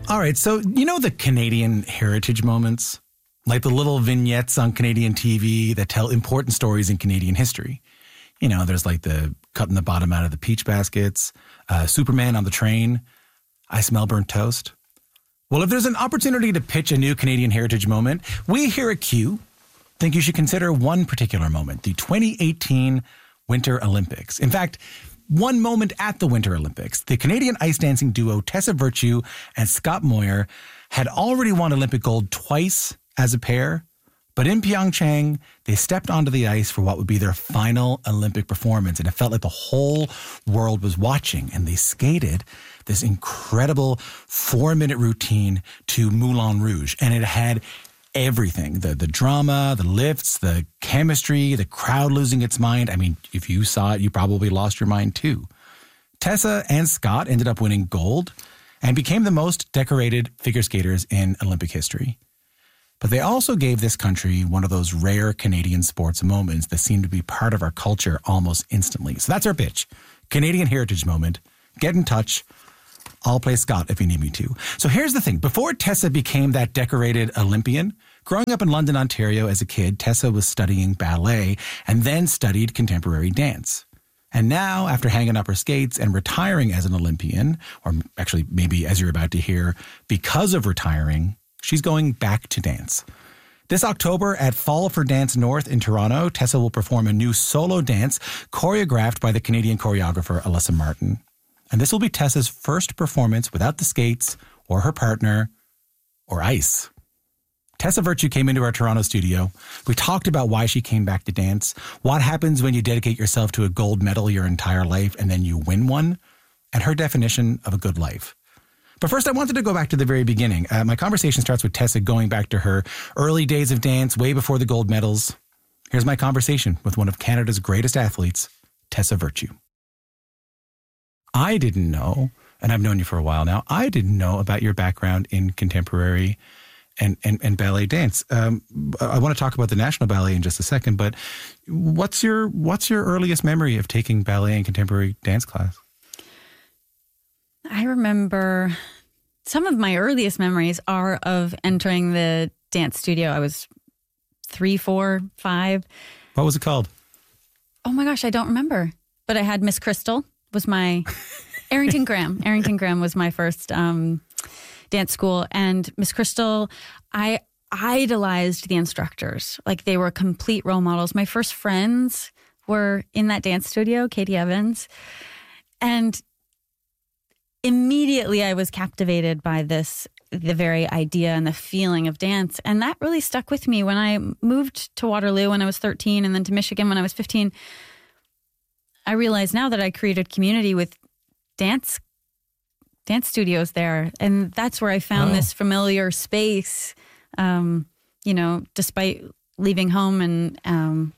All right, so you know the Canadian heritage moments? Like the little vignettes on Canadian TV that tell important stories in Canadian history. You know, there's like the cutting the bottom out of the peach baskets, Superman on the train, I smell burnt toast. Well, if there's an opportunity to pitch a new Canadian heritage moment, we here at Q think you should consider one particular moment, the 2018 Winter Olympics. In fact, one moment at the Winter Olympics, the Canadian ice dancing duo Tessa Virtue and Scott Moir had already won Olympic gold twice as a pair, but in Pyeongchang, they stepped onto the ice for what would be their final Olympic performance, and it felt like the whole world was watching, and they skated this incredible 4-minute routine to Moulin Rouge, and it had everything, the drama, the lifts, the chemistry, the crowd losing its mind. I mean, if you saw it, you probably lost your mind too. Tessa and Scott ended up winning gold and became the most decorated figure skaters in Olympic history. But they also gave this country one of those rare Canadian sports moments that seem to be part of our culture almost instantly. So that's our pitch. Canadian heritage moment. Get in touch. I'll play Scott if you need me to. So here's the thing. Before Tessa became that decorated Olympian, growing up in London, Ontario as a kid, Tessa was studying ballet and then studied contemporary dance. And now, after hanging up her skates and retiring as an Olympian, or actually maybe as you're about to hear, because of retiring, she's going back to dance. This October at Fall for Dance North in Toronto, Tessa will perform a new solo dance choreographed by the Canadian choreographer Alyssa Martin. And this will be Tessa's first performance without the skates or her partner or ice. Tessa Virtue came into our Toronto studio. We talked about why she came back to dance, what happens when you dedicate yourself to a gold medal your entire life and then you win one, and her definition of a good life. But first, I wanted to go back to the very beginning. My conversation starts with Tessa going back to her early days of dance, way before the gold medals. Here's my conversation with one of Canada's greatest athletes, Tessa Virtue. I didn't know, and I've known you for a while now, I didn't know about your background in contemporary and ballet dance. I want to talk about the National Ballet in just a second, but what's your earliest memory of taking ballet and contemporary dance class? I remember some of my earliest memories are of entering the dance studio. I was 3, 4, 5. What was it called? Oh my gosh, I don't remember. But I had Miss Crystal was my Arrington Graham. Arrington Graham was my first dance school. And Miss Crystal, I idolized the instructors. Like they were complete role models. My first friends were in that dance studio, Katie Evans. And immediately I was captivated by the very idea and the feeling of dance. And that really stuck with me when I moved to Waterloo when I was 13 and then to Michigan when I was 15. I realize now that I created community with dance studios there. And that's where I found this familiar space, despite leaving home and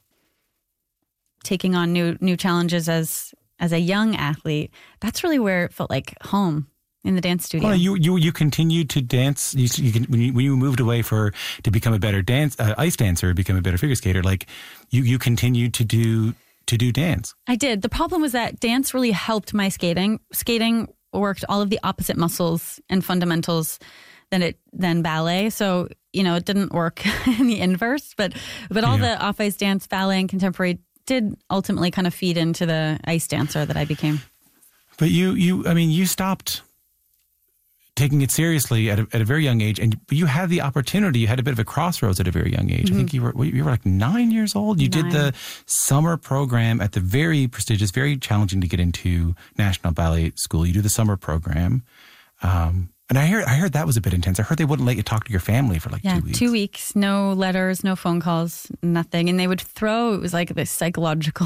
taking on new challenges as a young athlete. That's really where it felt like home, in the dance studio. Well, you continued to dance. When you moved away to become a better ice dancer, become a better figure skater. Like you continued to do dance. I did. The problem was that dance really helped my skating. Skating worked all of the opposite muscles and fundamentals than ballet. So it didn't work in the inverse. But all the off ice dance, ballet, and contemporary did ultimately kind of feed into the ice dancer that I became. But you stopped taking it seriously at a very young age, but you had the opportunity. You had a bit of a crossroads at a very young age. Mm-hmm. I think you were like 9 years old. You did the summer program at the very prestigious, very challenging to get into National Ballet School. You do the summer program, and I heard that was a bit intense. I heard they wouldn't let you talk to your family for 2 weeks. 2 weeks, no letters, no phone calls, nothing, and they would throw. It was like this psychological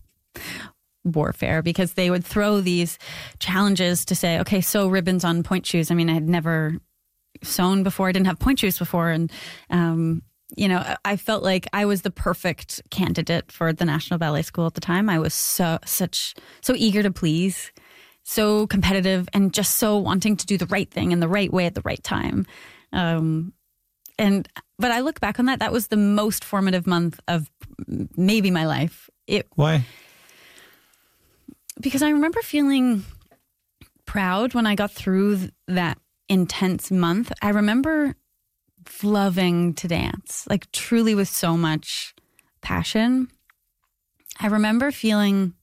warfare because they would throw these challenges to say, okay, sew ribbons on point shoes. I mean, I had never sewn before. I didn't have point shoes before. And, I felt like I was the perfect candidate for the National Ballet School at the time. I was so eager to please, so competitive, and just so wanting to do the right thing in the right way at the right time. But I look back on that was the most formative month of maybe my life. Why? Because I remember feeling proud when I got through that intense month, I remember loving to dance, like truly with so much passion. I remember feeling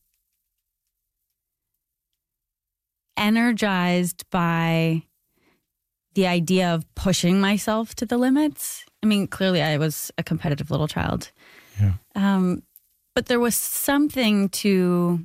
energized by the idea of pushing myself to the limits. I mean, clearly I was a competitive little child. Yeah. But there was something to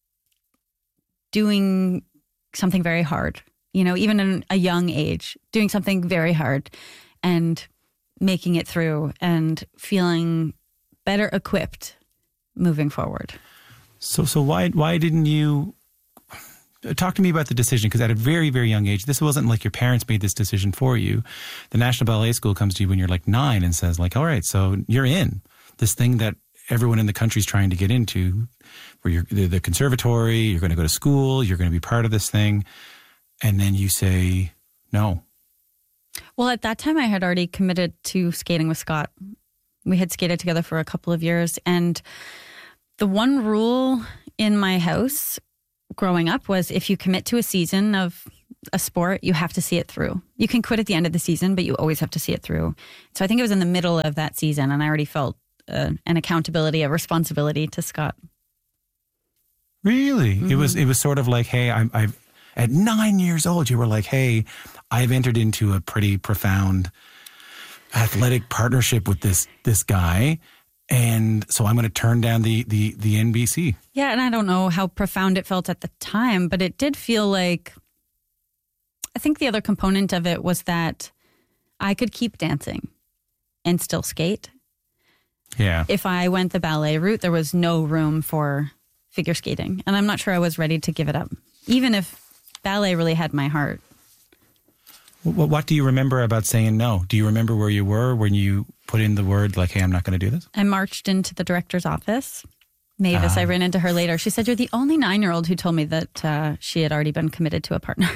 doing something very hard, you know, even in a young age, doing something very hard and making it through and feeling better equipped moving forward. So why didn't you talk to me about the decision? Because at a very, very young age, this wasn't like your parents made this decision for you. The National Ballet School comes to you when you're like 9 and says like, all right, so you're in this thing that everyone in the country is trying to get into, where you're the conservatory, you're going to go to school, you're going to be part of this thing. And then you say no. Well, at that time I had already committed to skating with Scott. We had skated together for a couple of years. And the one rule in my house growing up was if you commit to a season of a sport, you have to see it through. You can quit at the end of the season, but you always have to see it through. So I think it was in the middle of that season, and I already felt an accountability, a responsibility to Scott. Really? Mm-hmm. It was sort of like, hey, I've at 9 years old, you were like, hey, I've entered into a pretty profound athletic partnership with this guy. And so I'm going to turn down the NBC. Yeah, and I don't know how profound it felt at the time, but it did feel like, I think the other component of it was that I could keep dancing and still skate. Yeah. If I went the ballet route, there was no room for figure skating. And I'm not sure I was ready to give it up, even if ballet really had my heart. What do you remember about saying no? Do you remember where you were when you put in the word like, hey, I'm not going to do this? I marched into the director's office. Mavis, I ran into her later. She said, you're the only 9-year-old who told me that she had already been committed to a partner.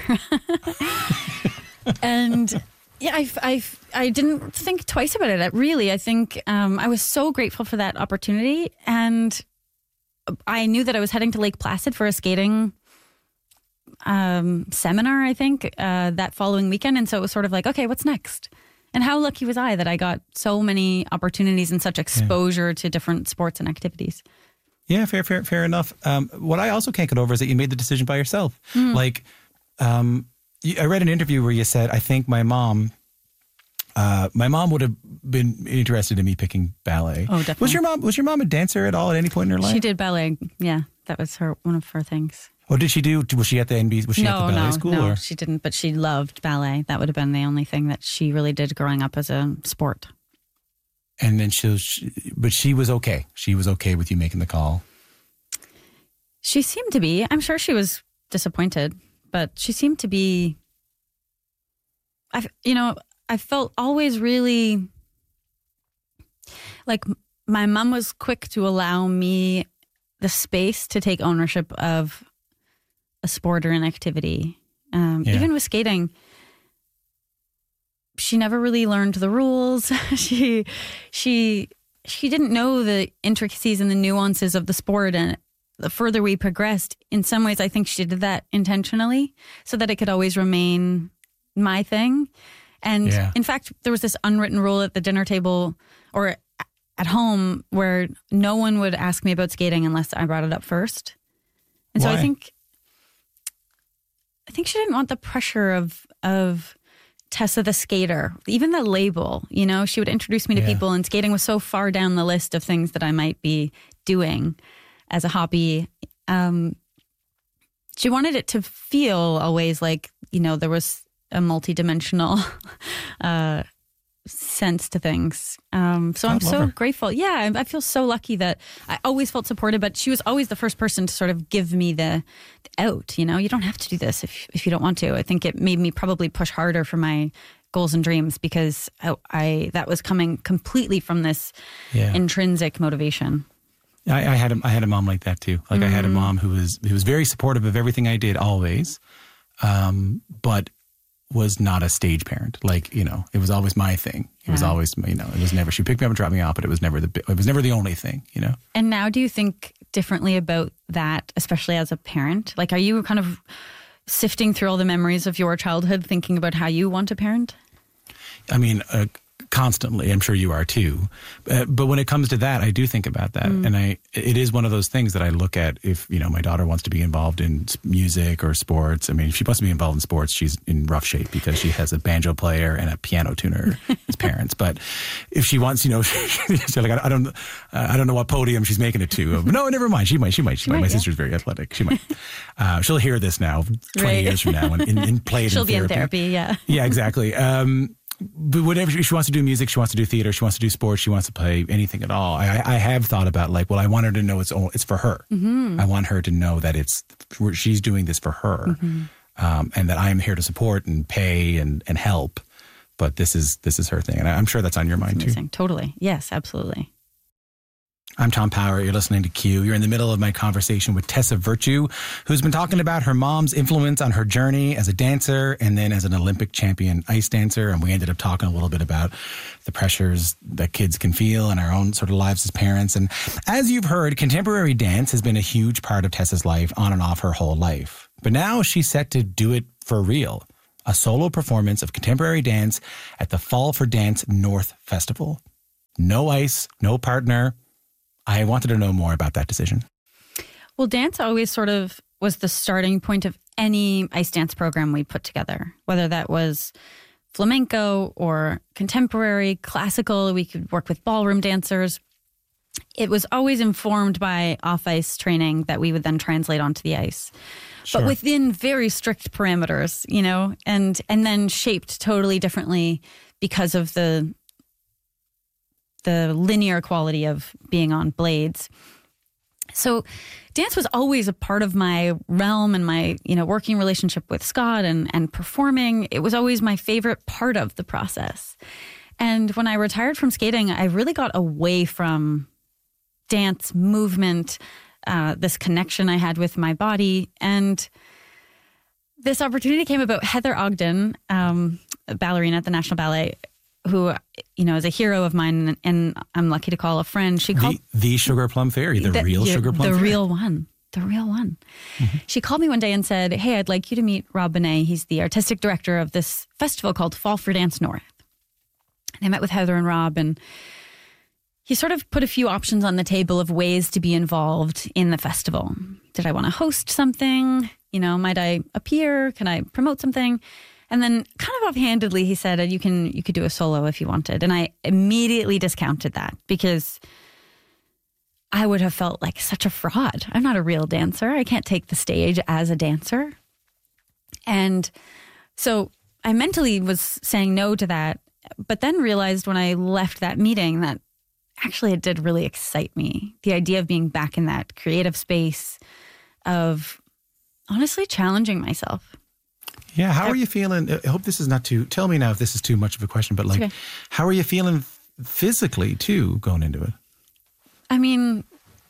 And yeah, I didn't think twice about it. Really, I think I was so grateful for that opportunity. And I knew that I was heading to Lake Placid for a skating seminar, I think, that following weekend. And so it was sort of like, okay, what's next? And how lucky was I that I got so many opportunities and such exposure to different sports and activities. Yeah, fair enough. What I also can't get over is that you made the decision by yourself. Mm. Like, I read an interview where you said, I think my mom would have been interested in me picking ballet. Oh, definitely. Was your mom a dancer at all at any point in her life? She did ballet. Yeah, that was one of her things. What did she do? Was she at the NBC? Was she at the ballet school? No, she didn't. But she loved ballet. That would have been the only thing that she really did growing up as a sport. And then but she was okay. She was okay with you making the call. She seemed to be. I'm sure she was disappointed, but she seemed to be. I felt always really like my mom was quick to allow me the space to take ownership of a sport or an activity. Even with skating, she never really learned the rules. She didn't know the intricacies and the nuances of the sport. And the further we progressed, in some ways, I think she did that intentionally so that it could always remain my thing. And in fact, there was this unwritten rule at the dinner table or at home where no one would ask me about skating unless I brought it up first. And so I think she didn't want the pressure of Tessa the skater, even the label. You know, she would introduce me to people, and skating was so far down the list of things that I might be doing as a hobby. She wanted it to feel always like, you know, there was a multidimensional sense to things. So I'm so grateful. Yeah, I feel so lucky that I always felt supported, but she was always the first person to sort of give me the out. You know, you don't have to do this if you don't want to. I think it made me probably push harder for my goals and dreams because that was coming completely from this intrinsic motivation. I had a mom like that too. Like I had a mom who was very supportive of everything I did always, but was not a stage parent. Like, you know, it was always my thing. It was always, you know, it was never, she picked me up and dropped me off, but it was never the only thing, you know? And now do you think differently about that, especially as a parent? Like, are you kind of sifting through all the memories of your childhood, thinking about how you want to parent? I mean, constantly. I'm sure you are too. But when it comes to that, I do think about that. And it is one of those things that I look at if, my daughter wants to be involved in music or sports. I mean, if she wants to be involved in sports, she's in rough shape because she has a banjo player and a piano tuner as parents. But if she wants, she's like, I don't know what podium she's making it to. But no, never mind. She might. My sister's very athletic. She might. She'll hear this now, 20 years from now, and play it She'll in be therapy. in therapy, yeah. Yeah, exactly. But whatever she wants to do music, she wants to do theater, she wants to do sports, she wants to play anything at all. I have thought about I want her to know it's for her. Mm-hmm. I want her to know that she's doing this for her, and that I am here to support and pay and help. But this is her thing, and I'm sure that's on your mind too. Totally, yes, absolutely. I'm Tom Power. You're listening to Q. You're in the middle of my conversation with Tessa Virtue, who's been talking about her mom's influence on her journey as a dancer and then as an Olympic champion ice dancer. And we ended up talking a little bit about the pressures that kids can feel in our own sort of lives as parents. And as you've heard, contemporary dance has been a huge part of Tessa's life on and off her whole life. But now she's set to do it for real. A solo performance of contemporary dance at the Fall for Dance North Festival. No ice, no partner. I wanted to know more about that decision. Well, dance always sort of was the starting point of any ice dance program we put together, whether that was flamenco or contemporary, classical. We could work with ballroom dancers. It was always informed by off-ice training that we would then translate onto the ice. Sure. But within very strict parameters, and then shaped totally differently because of the linear quality of being on blades. So dance was always a part of my realm and my, working relationship with Scott and performing. It was always my favorite part of the process. And when I retired from skating, I really got away from dance, movement, this connection I had with my body. And this opportunity came about. Heather Ogden, a ballerina at the National Ballet, who, is a hero of mine and I'm lucky to call a friend. She called the Sugar Plum Fairy, the real Sugar Plum Fairy. The real one. Mm-hmm. She called me one day and said, "Hey, I'd like you to meet Rob Bonet. He's the artistic director of this festival called Fall for Dance North." And I met with Heather and Rob, and he sort of put a few options on the table of ways to be involved in the festival. Did I want to host something? Might I appear? Can I promote something? And then kind of offhandedly, he said, you could do a solo if you wanted. And I immediately discounted that because I would have felt like such a fraud. I'm not a real dancer. I can't take the stage as a dancer. And so I mentally was saying no to that, but then realized when I left that meeting that actually it did really excite me. The idea of being back in that creative space of honestly challenging myself. Yeah, how are you feeling? I hope this is not tell me now if this is too much of a question, but okay. How are you feeling physically too going into it? I mean,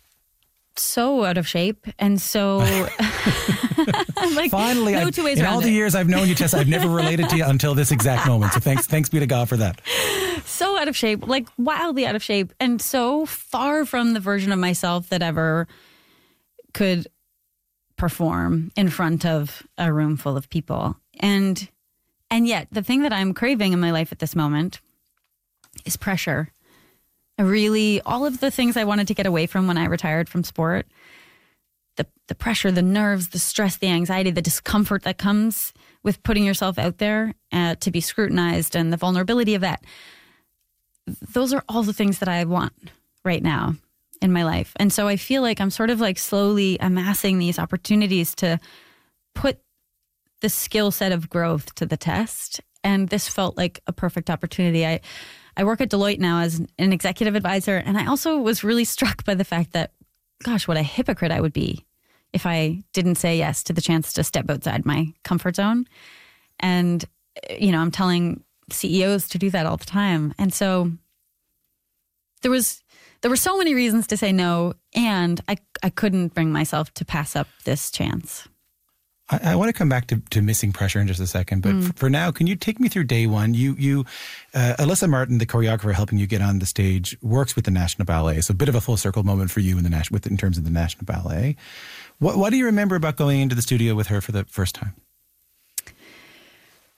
so out of shape and so finally, no two ways in around all the years I've known you, Tessa, I've never related to you until this exact moment. So thanks be to God for that. So out of shape, wildly out of shape, and so far from the version of myself that ever could perform in front of a room full of people. And yet the thing that I'm craving in my life at this moment is pressure. All of the things I wanted to get away from when I retired from sport, the pressure, the nerves, the stress, the anxiety, the discomfort that comes with putting yourself out there to be scrutinized and the vulnerability of that. Those are all the things that I want right now in my life. And so I feel like I'm sort of slowly amassing these opportunities to put the skill set of growth to the test. And this felt like a perfect opportunity. I work at Deloitte now as an executive advisor. And I also was really struck by the fact that, gosh, what a hypocrite I would be if I didn't say yes to the chance to step outside my comfort zone. And, I'm telling CEOs to do that all the time. And so there were so many reasons to say no, and I couldn't bring myself to pass up this chance. I want to come back to missing pressure in just a second, but for now, can you take me through day one? Alyssa Martin, the choreographer helping you get on the stage, works with the National Ballet. So a bit of a full circle moment for you in terms of the National Ballet. What do you remember about going into the studio with her for the first time?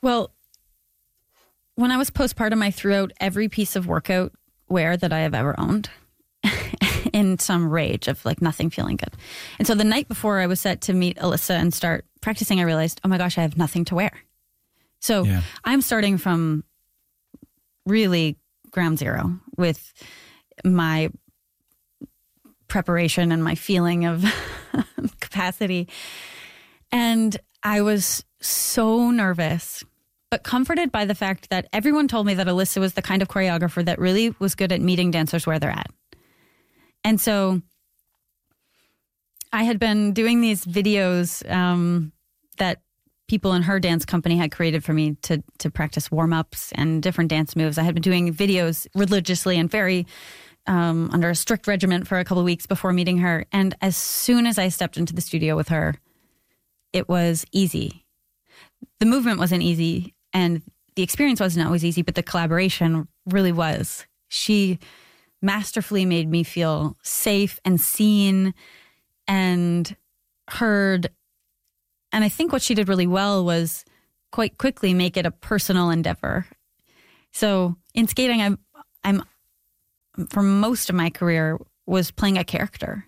Well, when I was postpartum, I threw out every piece of workout wear that I have ever owned in some rage of like nothing feeling good. And so the night before I was set to meet Alyssa and start practicing, I realized, oh my gosh, I have nothing to wear. So I'm starting from really ground zero with my preparation and my feeling of capacity. And I was so nervous, but comforted by the fact that everyone told me that Alyssa was the kind of choreographer that really was good at meeting dancers where they're at. And so I had been doing these videos that people in her dance company had created for me to practice warm-ups and different dance moves. I had been doing videos religiously and very under a strict regimen for a couple of weeks before meeting her. And as soon as I stepped into the studio with her, it was easy. The movement wasn't easy and the experience wasn't always easy, but the collaboration really was. She masterfully made me feel safe and seen and heard. And I think what she did really well was quite quickly make it a personal endeavor. So in skating, I'm for most of my career was playing a character.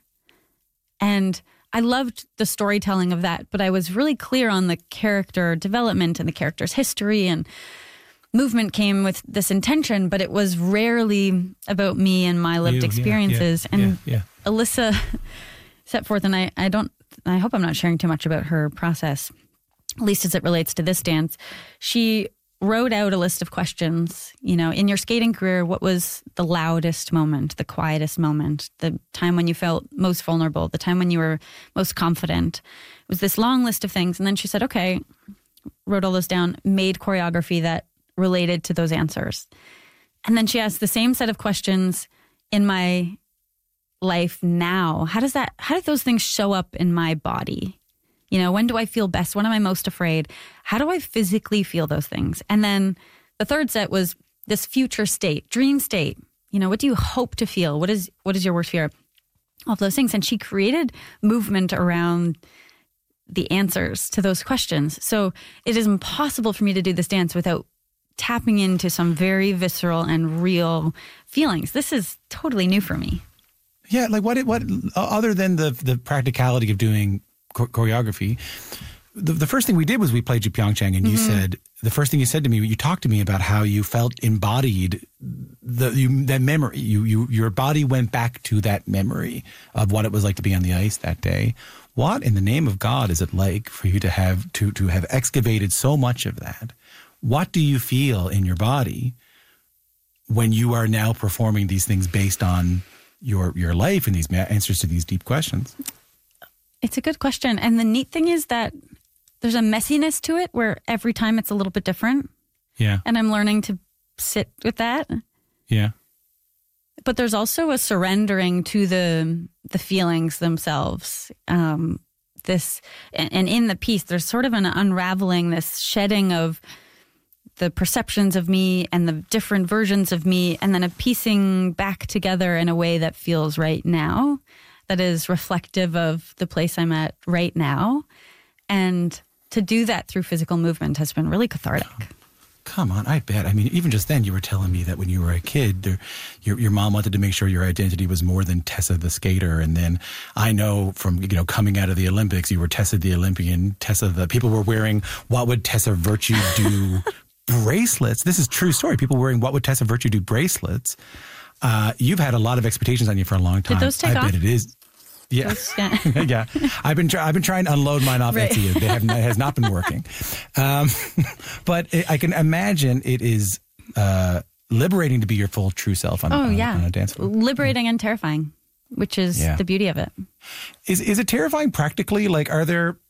And I loved the storytelling of that, but I was really clear on the character development and the character's history, and movement came with this intention, but it was rarely about me and my lived experiences. Alyssa set forth, and I hope I'm not sharing too much about her process, at least as it relates to this dance. She wrote out a list of questions. You know, in your skating career, what was the loudest moment, the quietest moment, the time when you felt most vulnerable, the time when you were most confident? It was this long list of things. And then she said, okay, wrote all this down, made choreography that related to those answers. And then she asked the same set of questions in my life now. How do those things show up in my body? You know, when do I feel best? When am I most afraid? How do I physically feel those things? And then the third set was this future state, dream state. You know, what do you hope to feel? What is your worst fear? All of those things. And she created movement around the answers to those questions. So it is impossible for me to do this dance without tapping into some very visceral and real feelings. This is totally new for me. Yeah, like what other than the practicality of doing choreography, the first thing we did was we played you Pyeongchang, and you said, the first thing you said to me, you talked to me about how you felt embodied that memory. Your body went back to that memory of what it was like to be on the ice that day. What in the name of God is it like for you to have to have excavated so much of that? What do you feel in your body when you are now performing these things based on your life and these answers to these deep questions? It's a good question. And the neat thing is that there's a messiness to it where every time it's a little bit different. Yeah. And I'm learning to sit with that. Yeah. But there's also a surrendering to the feelings themselves. And in the piece, there's sort of an unraveling, this shedding of the perceptions of me and the different versions of me, and then a piecing back together in a way that feels right now, that is reflective of the place I'm at right now. And to do that through physical movement has been really cathartic. Come on, I bet. I mean, even just then you were telling me that when you were a kid, your mom wanted to make sure your identity was more than Tessa the skater. And then I know from, coming out of the Olympics, you were Tessa the Olympian, Tessa the, people were wearing, what would Tessa Virtue do bracelets. This is true story. People wearing what would Tessa Virtue do bracelets. You've had a lot of expectations on you for a long time. Did those take off? I bet it is. Yeah. Yeah. I've been trying to unload mine off Etsy. It has not been working. But I can imagine it is liberating to be your full true self on a dance floor. Liberating and terrifying, which is the beauty of it. Is it terrifying practically? Like, is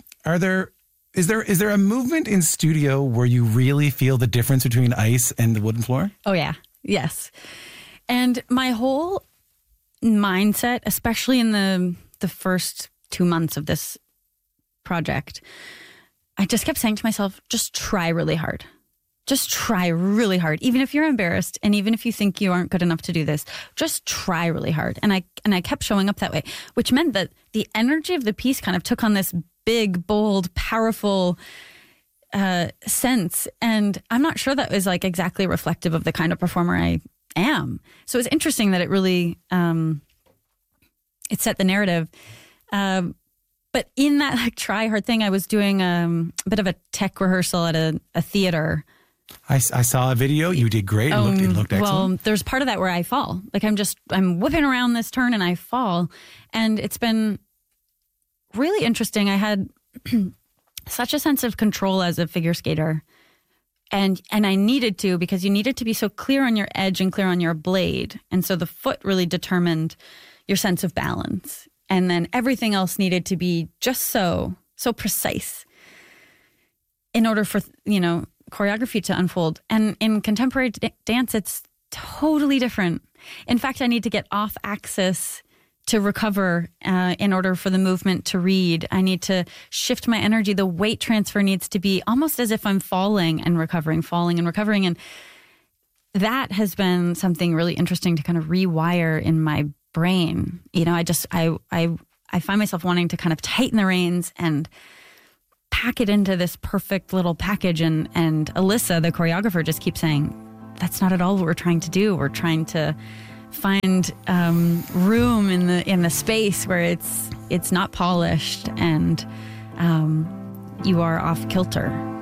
there a movement in studio where you really feel the difference between ice and the wooden floor? Oh yeah. Yes. And my whole mindset, especially in the first 2 months of this project, I just kept saying to myself, just try really hard. Just try really hard. Even if you're embarrassed and even if you think you aren't good enough to do this, just try really hard. And I kept showing up that way, which meant that the energy of the piece kind of took on this big, bold, powerful sense. And I'm not sure that was like exactly reflective of the kind of performer I am. So it's interesting that it really, it set the narrative. But in that like try hard thing, I was doing a bit of a tech rehearsal at a theater. I saw a video. You did great. It looked excellent. Well, there's part of that where I fall. Like I'm whipping around this turn and I fall. And it's been really interesting. I had such a sense of control as a figure skater. And I needed to, because you needed to be so clear on your edge and clear on your blade. And so the foot really determined your sense of balance. And then everything else needed to be just so precise in order for, choreography to unfold. And in contemporary dance, it's totally different. In fact, I need to get off axis to recover in order for the movement to read. I need to shift my energy. The weight transfer needs to be almost as if I'm falling and recovering. And that has been something really interesting to kind of rewire in my brain. I find myself wanting to kind of tighten the reins and pack it into this perfect little package. And Alyssa, the choreographer, just keeps saying, that's not at all what we're trying to do. We're trying to find room in the space where it's not polished and you are off kilter.